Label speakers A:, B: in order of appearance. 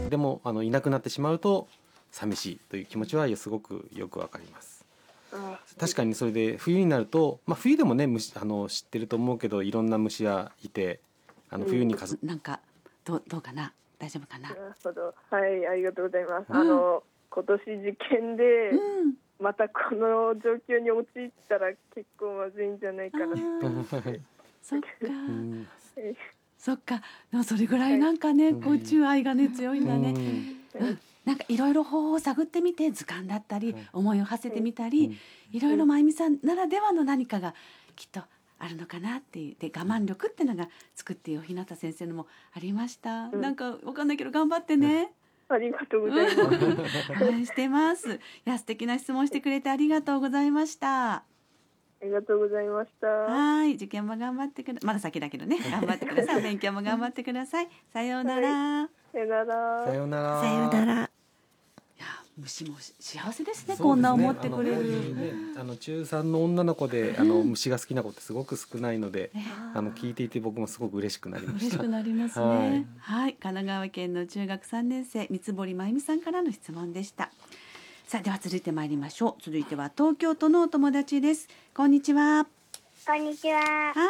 A: でもいなくなってしまうと寂しいという気持ちはすごくよくわかります。確かにそれで冬になると、冬でもね知ってると思うけど、いろんな虫がいて冬に
B: なんかどうかな、大丈夫かな。
C: なるほど、はい、ありがとうございます。今年受験で、またこの状況に陥ったら結構まずいんじゃないかな
B: そっかそっか、それぐらいなんかね、宇宙愛がね強いんだね。なんかいろいろ方法を探ってみて、図鑑だったり思いを馳せてみたり、いろいろまゆみさんならではの何かがきっとあるのかなっていう。で、我慢力ってのが作ってよ日向先生のもありました。なんかわかんないけど頑張ってね。
C: ありがとうございます。
B: 応援してます。いや、素敵な質問してくれてありがとうございました。
C: ありがとうございました。
B: はい、受験も頑張ってまだ先だけどね、頑張ってください。お勉強も頑張ってください。さようなら。
C: さようなら。
A: さようなら。
B: さようなら。いや、虫も幸せですね。こんな思ってくれる。
A: 中3の女の子で虫が好きな子ってすごく少ないので、聞いていて僕もすごく嬉しくなりました。
B: 嬉しくなりますね。はい、神奈川県の中学3年生三堀真由美さんからの質問でした。さあ、では続いて参りましょう。続いては東京都のお友達です。こんにちは。
D: こんにちは。